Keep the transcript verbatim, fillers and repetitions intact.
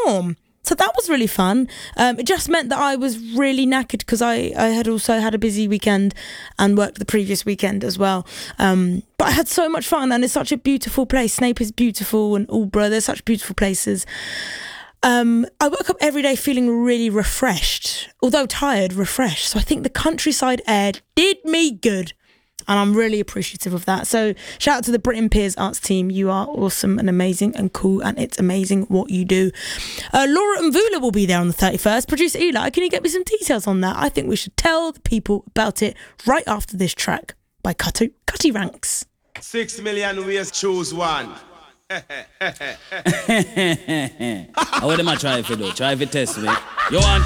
warm. So that was really fun. Um, it just meant that I was really knackered because I, I had also had a busy weekend and worked the previous weekend as well. Um, but I had so much fun, and it's such a beautiful place. Snape is beautiful, and Aldborough, they're such beautiful places. Um, I woke up every day feeling really refreshed, although tired, refreshed. So I think the countryside air did me good. And I'm really appreciative of that. So shout out to the Britain Peers Arts team. You are awesome and amazing and cool, and it's amazing what you do. Uh, Laura and Vula will be there on the thirty-first. Producer Eli, can you get me some details on that? I think we should tell the people about it right after this track by Cutty, Cutty Ranks. Six million ways, choose one. How would them a try if you do? Try if you test me. You want